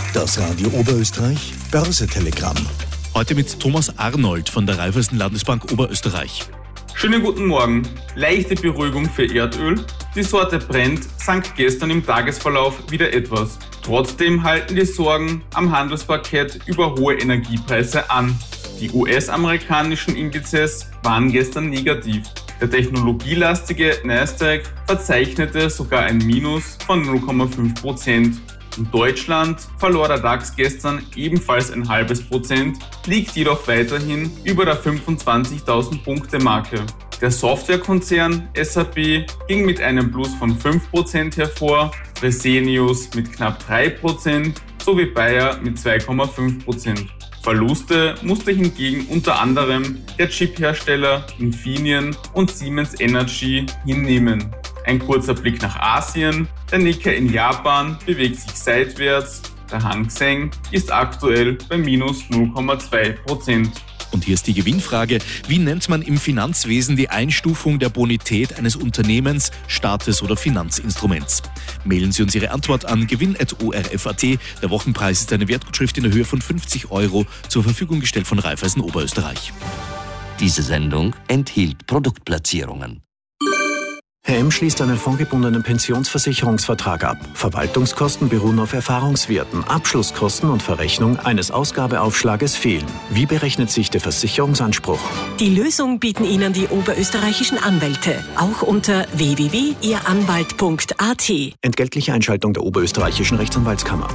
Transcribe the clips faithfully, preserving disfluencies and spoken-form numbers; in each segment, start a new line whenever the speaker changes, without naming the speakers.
Das Radio Oberösterreich Börse-Telegramm.
Heute mit Thomas Arnold von der Raiffeisen Landesbank Oberösterreich.
Schönen guten Morgen. Leichte Beruhigung für Erdöl. Die Sorte Brent sank gestern im Tagesverlauf wieder etwas. Trotzdem halten die Sorgen am Handelsparkett über hohe Energiepreise an. Die U S-amerikanischen Indizes waren gestern negativ. Der technologielastige Nasdaq verzeichnete sogar ein Minus von null Komma fünf Prozent. In Deutschland verlor der DAX gestern ebenfalls ein halbes Prozent, liegt jedoch weiterhin über der fünfundzwanzigtausend Punkte Marke. Der Softwarekonzern S A P ging mit einem Plus von fünf Prozent hervor, Fresenius mit knapp drei Prozent sowie Bayer mit zwei Komma fünf Prozent. Verluste musste hingegen unter anderem der Chiphersteller Infineon und Siemens Energy hinnehmen. Ein kurzer Blick nach Asien. Der Nikkei in Japan bewegt sich seitwärts. Der Hang Seng ist aktuell bei minus null Komma zwei Prozent.
Und hier ist die Gewinnfrage. Wie nennt man im Finanzwesen die Einstufung der Bonität eines Unternehmens, Staates oder Finanzinstruments? Mailen Sie uns Ihre Antwort an gewinn at o r f punkt a t. Der Wochenpreis ist eine Wertgutschrift in der Höhe von fünfzig Euro, zur Verfügung gestellt von Raiffeisen Oberösterreich.
Diese Sendung enthielt Produktplatzierungen.
Herr M. schließt einen fondgebundenen Pensionsversicherungsvertrag ab. Verwaltungskosten beruhen auf Erfahrungswerten. Abschlusskosten und Verrechnung eines Ausgabeaufschlages fehlen. Wie berechnet sich der Versicherungsanspruch?
Die Lösung bieten Ihnen die oberösterreichischen Anwälte. Auch unter w w w punkt ihr anwalt punkt a t.
Entgeltliche Einschaltung der oberösterreichischen Rechtsanwaltskammer.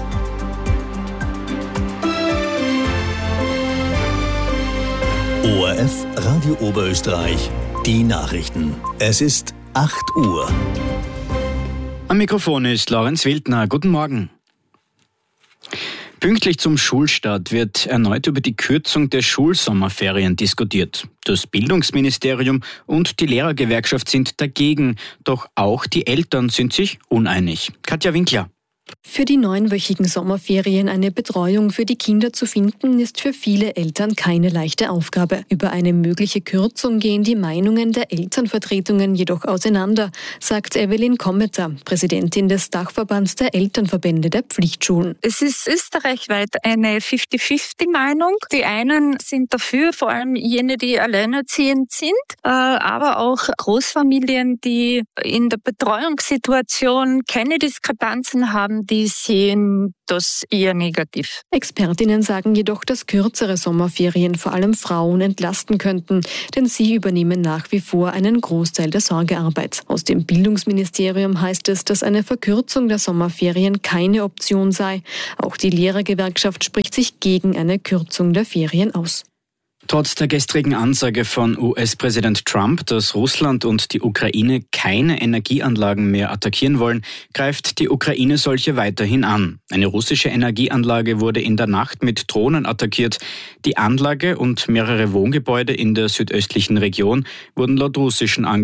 O R F Radio Oberösterreich. Die Nachrichten. Es ist acht Uhr.
Am Mikrofon ist Lorenz Wildner. Guten Morgen. Pünktlich zum Schulstart wird erneut über die Kürzung der Schulsommerferien diskutiert. Das Bildungsministerium und die Lehrergewerkschaft sind dagegen, doch auch die Eltern sind sich uneinig. Katja Winkler.
Für die neunwöchigen Sommerferien eine Betreuung für die Kinder zu finden, ist für viele Eltern keine leichte Aufgabe. Über eine mögliche Kürzung gehen die Meinungen der Elternvertretungen jedoch auseinander, sagt Evelyn Kommeter, Präsidentin des Dachverbands der Elternverbände der Pflichtschulen.
Es ist österreichweit eine fünfzig fünfzig Meinung. Die einen sind dafür, vor allem jene, die alleinerziehend sind, aber auch Großfamilien, die in der Betreuungssituation keine Diskrepanzen haben, die sehen das eher negativ.
Expertinnen sagen jedoch, dass kürzere Sommerferien vor allem Frauen entlasten könnten, denn sie übernehmen nach wie vor einen Großteil der Sorgearbeit. Aus dem Bildungsministerium heißt es, dass eine Verkürzung der Sommerferien keine Option sei. Auch die Lehrergewerkschaft spricht sich gegen eine Kürzung der Ferien aus.
Trotz der gestrigen Ansage von U S-Präsident Trump, dass Russland und die Ukraine keine Energieanlagen mehr attackieren wollen, greift die Ukraine solche weiterhin an. Eine russische Energieanlage wurde in der Nacht mit Drohnen attackiert. Die Anlage und mehrere Wohngebäude in der südöstlichen Region wurden laut russischen Angaben